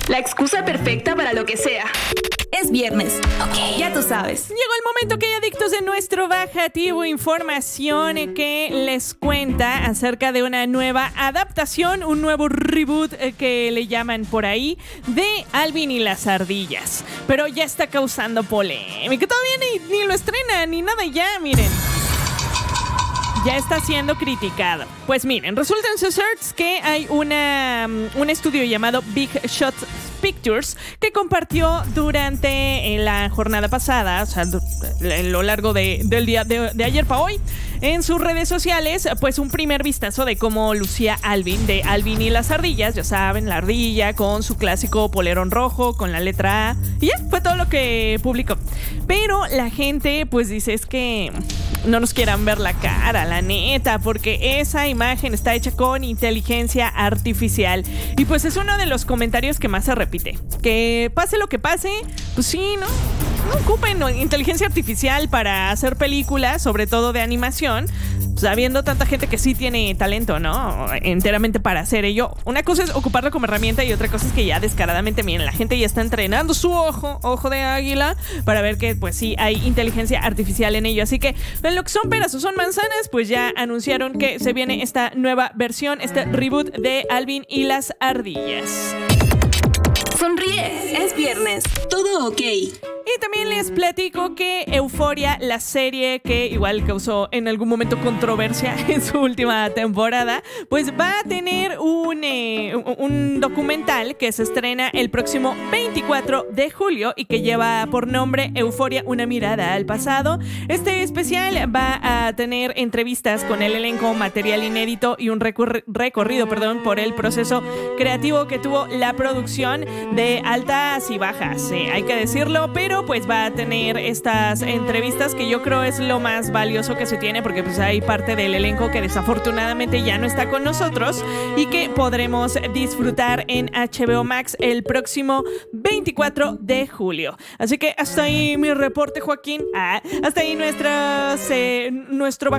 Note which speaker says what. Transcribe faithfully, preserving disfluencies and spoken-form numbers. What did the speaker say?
Speaker 1: La excusa perfecta para lo que sea. Es viernes. Ok, ya tú sabes.
Speaker 2: Llegó el momento que hay adictos de nuestro bajativo. Información que les cuenta acerca de una nueva adaptación, un nuevo reboot que le llaman por ahí, de Alvin y las ardillas. Pero ya está causando polémica. Todavía ni, ni lo estrenan ni nada ya, miren. Ya está siendo criticado. Pues miren, resulta en Search que hay una, un estudio llamado Big Shot Pictures que compartió durante la jornada pasada, o sea, a lo largo de, del día de, de ayer para hoy, en sus redes sociales, pues un primer vistazo de cómo lucía Alvin, de Alvin y las ardillas. Ya saben, la ardilla con su clásico polerón rojo, con la letra A. Y ya, fue todo lo que publicó. Pero la gente, pues dice, es que no nos quieran ver la cara, la neta, porque esa imagen está hecha con inteligencia artificial. Y pues es uno de los comentarios que más se repite. Que pase lo que pase, pues sí, ¿no? No ocupen inteligencia artificial para hacer películas, sobre todo de animación, sabiendo tanta gente que sí tiene talento, ¿no? Enteramente para hacer ello. Una cosa es ocuparlo como herramienta y otra cosa es que ya descaradamente, miren, la gente ya está entrenando su ojo, ojo de águila, para ver que pues sí hay inteligencia artificial en ello. Así que en lo que son peras o son manzanas, pues ya anunciaron que se viene esta nueva versión, este reboot de Alvin y las ardillas.
Speaker 1: Sonríe, es viernes, todo ok.
Speaker 2: Y también les platico que Euphoria, la serie que igual causó en algún momento controversia en su última temporada, pues va a tener un, eh, un documental que se estrena el próximo veinticuatro de julio y que lleva por nombre Euphoria, una mirada al pasado. Este especial va a tener entrevistas con el elenco, material inédito y un recurri- recorrido perdón, por el proceso creativo que tuvo la producción, de altas y bajas, eh, hay que decirlo, pero pues va a tener estas entrevistas que yo creo es lo más valioso que se tiene, porque pues hay parte del elenco que desafortunadamente ya no está con nosotros y que podremos disfrutar en H B O Max el próximo veinticuatro de julio. Así que hasta ahí mi reporte, Joaquín. Ah, hasta ahí nuestros, eh, nuestro